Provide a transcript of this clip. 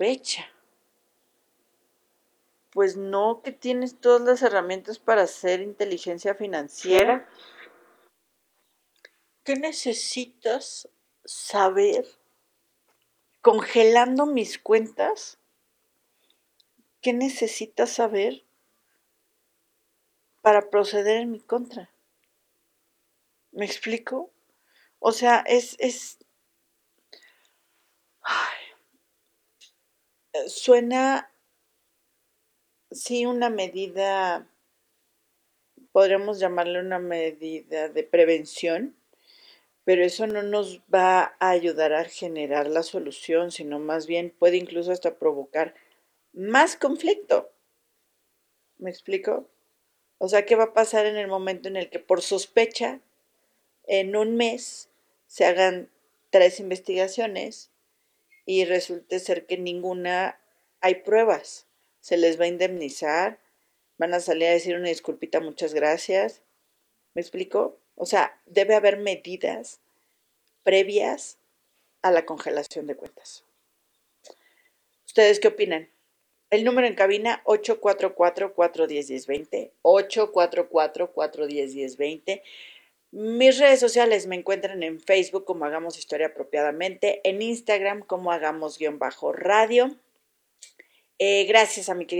sospecha. Pues no, que tienes todas las herramientas para hacer inteligencia financiera. ¿Qué necesitas saber? Congelando mis cuentas, ¿qué necesitas saber para proceder en mi contra? ¿Me explico? O sea, suena, sí, una medida, podríamos llamarle una medida de prevención, pero eso no nos va a ayudar a generar la solución, sino más bien puede incluso hasta provocar más conflicto. ¿Me explico? O sea, ¿qué va a pasar en el momento en el que por sospecha, en un mes, se hagan 3 investigaciones y resulte ser que ninguna hay pruebas? Se les va a indemnizar, van a salir a decir una disculpita, muchas gracias. ¿Me explico? O sea, debe haber medidas previas a la congelación de cuentas. ¿Ustedes qué opinan? El número en cabina 844-410-1020, 844-410-1020. Mis redes sociales me encuentran en Facebook como Hagamos Historia Apropiadamente, en Instagram como Hagamos-Radio. Gracias a mi querida